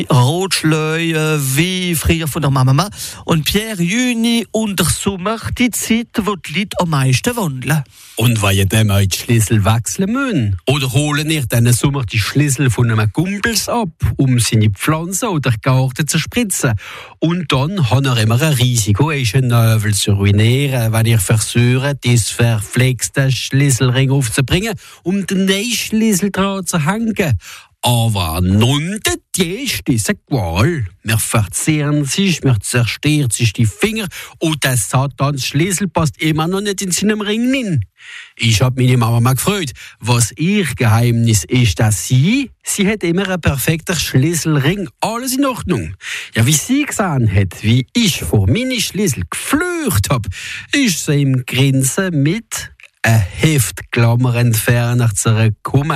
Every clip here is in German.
Rotschleu, wie früher von der Mama. Und Pierre, Juni und der Sommer, die Zeit, wo die Leute am meisten wandeln. Und weil ihr dem euch die Schlüssel wechseln müsst? Oder holen ihr diesen Sommer die Schlüssel von einem Kumpels ab, um seine Pflanzen oder Garten zu spritzen? Und dann habt ihr immer ein Risiko, einen Növel zu ruinieren, wenn ihr versucht, das verflexte Schlüsselring aufzubringen, um den neuen Schlüssel dran zu hängen. Aber nun, das ist diese Qual. Wir verzehren sich, wir zerstören sich die Finger und der Satans Schlüssel passt immer noch nicht in seinem Ring hin. Ich hab meine Mama mal gefragt, was ihr Geheimnis ist, dass sie hat immer einen perfekten Schlüsselring, alles in Ordnung. Ja, wie sie gesehen hat, wie ich vor meine Schlüssel geflücht hab, ist sie im Grinsen mit einem Heftklammerentferner zurückgekommen.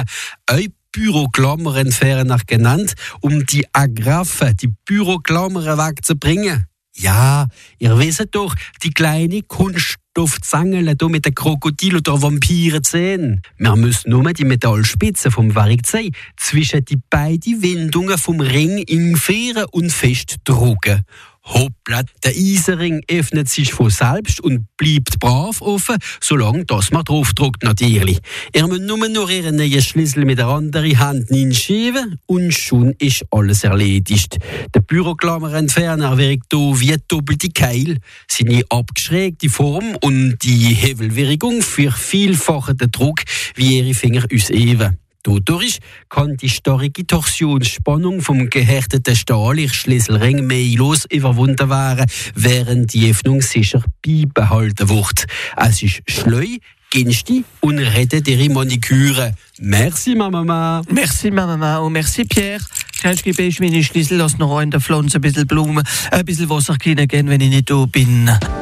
Büroklammerentferner genannt, um die Agraffen, die Büroklammern wegzubringen. Ja, ihr wisst doch, die kleine Kunststoffzangen hier mit den Krokodil- oder Vampirenzähnen. Wir müssen nur die Metallspitze vom Werkzeug zwischen die beiden Windungen vom Ring infieren und festdrücken. Hoppla, der Eisenring öffnet sich von selbst und bleibt brav offen, solange das man draufdrückt natürlich. Ihr müsst nur noch Ihren neuen Schlüssel mit der anderen Hand hinschieben und schon ist alles erledigt. Der Büroklammerentferner wirkt hier wie doppelte Keil. Seine abgeschrägte Form und die Hebelwirkung vervielfachen den Druck, wie Ihre Finger uns eben. Dadurch kann die starke Torsionsspannung vom gehärteten Stahl im Schlüsselring mehrlos überwunden werden, während die Öffnung sicher beibehalten wird. Es ist schnell, günstig und rettet ihre Maniküre. Merci, Mama. Merci, Mama. Und merci, Pierre. Ich gebe meine Schlüssel, lass noch in der Pflanze ein bisschen Blumen, ein bisschen Wasser gehen, wenn ich nicht da bin.